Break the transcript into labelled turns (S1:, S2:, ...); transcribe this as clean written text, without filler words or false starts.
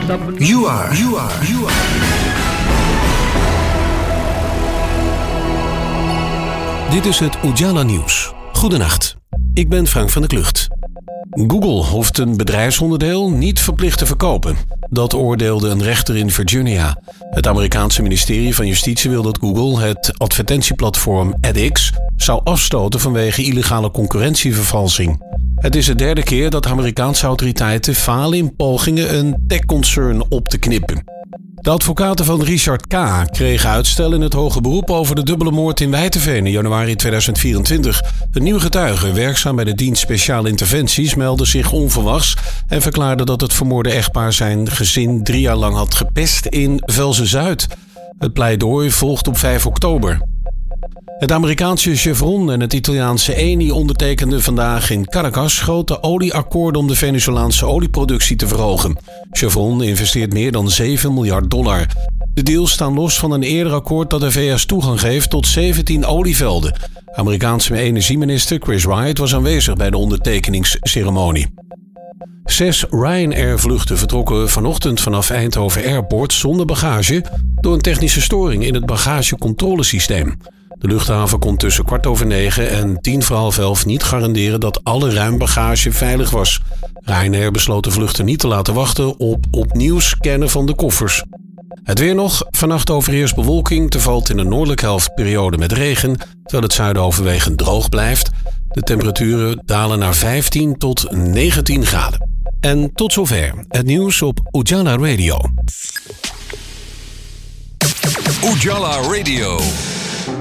S1: You are.
S2: Dit is het Ujala Nieuws. Goedenacht, ik ben Frank van der Klucht. Google hoeft een bedrijfsonderdeel niet verplicht te verkopen. Dat oordeelde een rechter in Virginia. Het Amerikaanse ministerie van Justitie wil dat Google het advertentieplatform edX zou afstoten vanwege illegale concurrentievervalsing. Het is de derde keer dat Amerikaanse autoriteiten falen in pogingen een techconcern op te knippen. De advocaten van Richard K. kregen uitstel in het hoge beroep over de dubbele moord in Wijteveen in januari 2024. Een nieuwe getuige, werkzaam bij de dienst speciale interventies, meldde zich onverwachts en verklaarde dat het vermoorde echtpaar zijn gezin 3 jaar lang had gepest in Velzen-Zuid. Het pleidooi volgt op 5 oktober. Het Amerikaanse Chevron en het Italiaanse Eni ondertekenden vandaag in Caracas grote olieakkoorden om de Venezolaanse olieproductie te verhogen. Chevron investeert meer dan $7 miljard. De deals staan los van een eerder akkoord dat de VS toegang geeft tot 17 olievelden. Amerikaanse energieminister Chris Wright was aanwezig bij de ondertekeningsceremonie. 6 Ryanair-vluchten vertrokken vanochtend vanaf Eindhoven Airport zonder bagage door een technische storing in het bagagecontrolesysteem. De luchthaven kon tussen 9:15 en 11:10 niet garanderen dat alle ruim bagage veilig was. Ryanair besloot de vluchten niet te laten wachten op opnieuw scannen van de koffers. Het weer nog. Vannacht overheerst bewolking. Er valt in de noordelijke helft periode met regen, terwijl het zuiden overwegend droog blijft. De temperaturen dalen naar 15 tot 19 graden. En tot zover het nieuws op Ujala Radio.
S1: Ujala Radio.